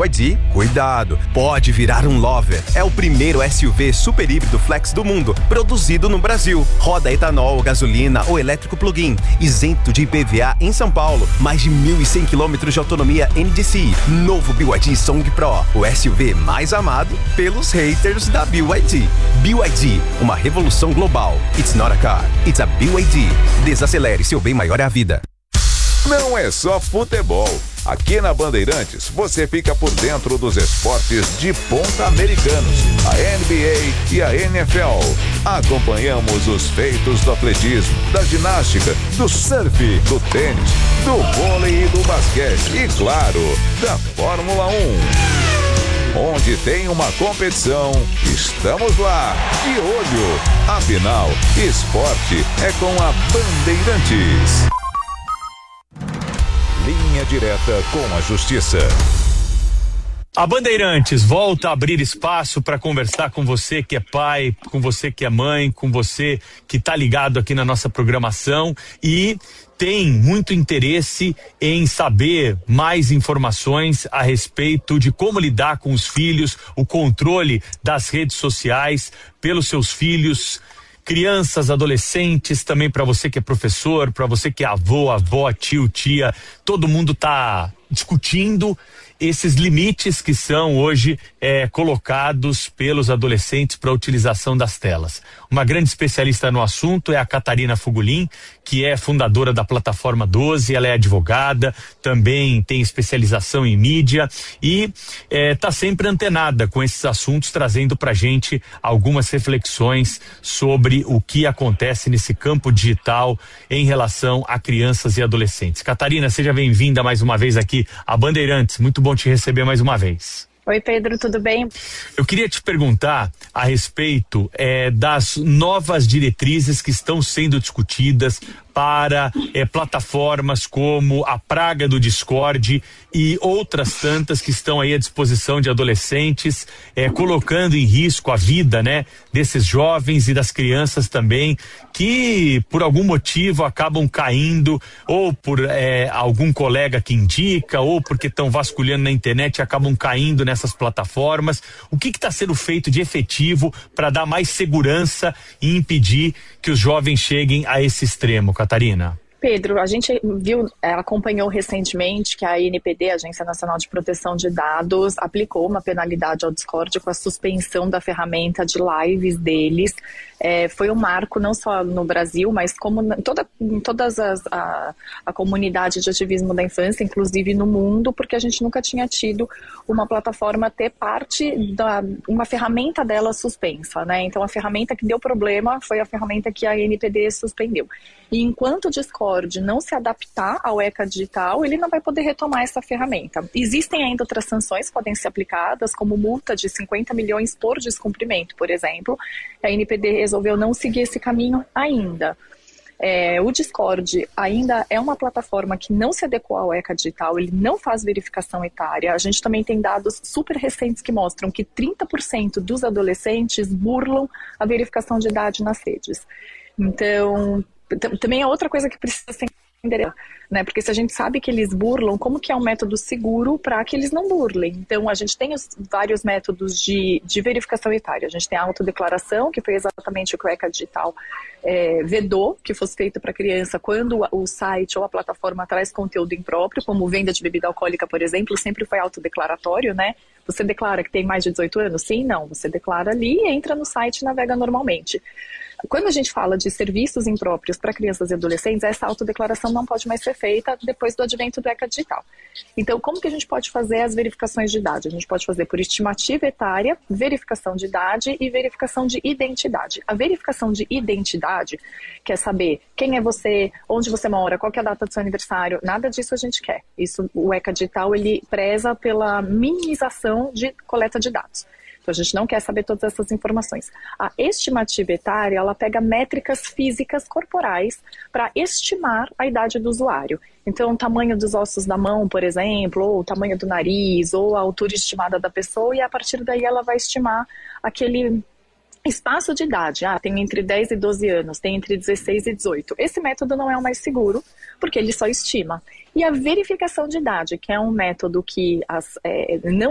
BYD, cuidado, pode virar um Lover. É o primeiro SUV super híbrido flex do mundo, produzido no Brasil. Roda etanol, gasolina ou elétrico plug-in, isento de IPVA em São Paulo. Mais de 1.100 km de autonomia NDCi. Novo BYD Song Pro, o SUV mais amado pelos haters da BYD. BYD, uma revolução global. It's not a car, it's a BYD. Desacelere, seu bem maior é a vida. Não é só futebol. Aqui na Bandeirantes, você fica por dentro dos esportes de ponta americanos, a NBA e a NFL. Acompanhamos os feitos do atletismo, da ginástica, do surf, do tênis, do vôlei e do basquete e, claro, da Fórmula 1. Onde tem uma competição, estamos lá, de olho. Afinal, esporte é com a Bandeirantes. Linha direta com a Justiça. A Bandeirantes volta a abrir espaço para conversar com você que é pai, com você que é mãe, com você que está ligado aqui na nossa programação e tem muito interesse em saber mais informações a respeito de como lidar com os filhos, o controle das redes sociais pelos seus filhos. Crianças, adolescentes, também para você que é professor, para você que é avô, avó, tio, tia, todo mundo está discutindo esses limites que são hoje colocados pelos adolescentes para a utilização das telas. Uma grande especialista no assunto é a Catarina Fugulin, que é fundadora da Plataforma 12, ela é advogada, também tem especialização em mídia e está sempre antenada com esses assuntos, trazendo para a gente algumas reflexões sobre o que acontece nesse campo digital em relação a crianças e adolescentes. Catarina, seja bem-vinda mais uma vez aqui a Bandeirantes, muito bom te receber mais uma vez. Oi, Pedro, tudo bem? Eu queria te perguntar a respeito das novas diretrizes que estão sendo discutidas para plataformas como a praga do Discord e outras tantas que estão aí à disposição de adolescentes, colocando em risco a vida, né, desses jovens e das crianças também, que por algum motivo acabam caindo, ou por algum colega que indica, ou porque estão vasculhando na internet e acabam caindo nessas plataformas. O que está sendo feito de efetivo para dar mais segurança e impedir que os jovens cheguem a esse extremo, Catarina? Pedro, a gente acompanhou recentemente que a ANPD, a Agência Nacional de Proteção de Dados, aplicou uma penalidade ao Discord com a suspensão da ferramenta de lives deles. Foi um marco não só no Brasil, mas como em todas a comunidade de ativismo da infância, inclusive no mundo, porque a gente nunca tinha tido uma plataforma ter uma ferramenta dela suspensa, né? Então a ferramenta que deu problema foi a ferramenta que a ANPD suspendeu. E enquanto o Discord não se adaptar ao ECA digital, ele não vai poder retomar essa ferramenta. Existem ainda outras sanções que podem ser aplicadas, como multa de 50 milhões por descumprimento, por exemplo. A ANPD resolveu não seguir esse caminho ainda. O Discord ainda é uma plataforma que não se adequou ao ECA digital, ele não faz verificação etária. A gente também tem dados super recentes que mostram que 30% dos adolescentes burlam a verificação de idade nas redes. Então, também é outra coisa que precisa ser entendida, né? Porque se a gente sabe que eles burlam, como que é um método seguro para que eles não burlem? Então, a gente tem vários métodos de verificação etária. A gente tem a autodeclaração, que foi exatamente o que o ECA Digital vedou, que fosse feito para criança quando o site ou a plataforma traz conteúdo impróprio, como venda de bebida alcoólica, por exemplo, sempre foi autodeclaratório, né? Você declara que tem mais de 18 anos? Sim, não. Você declara ali, entra no site e navega normalmente. Quando a gente fala de serviços impróprios para crianças e adolescentes, essa autodeclaração não pode mais ser feita depois do advento do ECA digital. Então, como que a gente pode fazer as verificações de idade? A gente pode fazer por estimativa etária, verificação de idade e verificação de identidade. A verificação de identidade quer saber quem é você, onde você mora, qual que é a data do seu aniversário, nada disso a gente quer. Isso, o ECA digital, ele preza pela minimização de coleta de dados. Então, a gente não quer saber todas essas informações. A estimativa etária, ela pega métricas físicas corporais para estimar a idade do usuário. Então, o tamanho dos ossos da mão, por exemplo, ou o tamanho do nariz, ou a altura estimada da pessoa, e a partir daí ela vai estimar aquele espaço de idade. Tem entre 10 e 12 anos, tem entre 16 e 18. Esse método não é o mais seguro, porque ele só estima. E a verificação de idade, que é um método que não